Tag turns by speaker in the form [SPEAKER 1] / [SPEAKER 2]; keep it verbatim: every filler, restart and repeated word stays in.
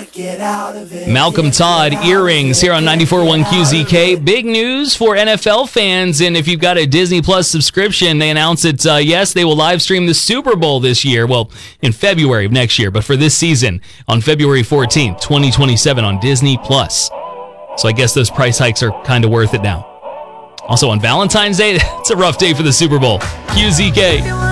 [SPEAKER 1] Malcolm Todd, Earrings, here on ninety-four point one Q Z K. Big news for N F L fans, and if you've got a Disney Plus subscription, they announced that, uh, yes, they will live stream the Super Bowl this year, well, in February of next year, but for this season, on February fourteenth, twenty twenty-seven on Disney Plus. So I guess those price hikes are kind of worth it now. Also on Valentine's Day, it's a rough day for the Super Bowl. Q Z K.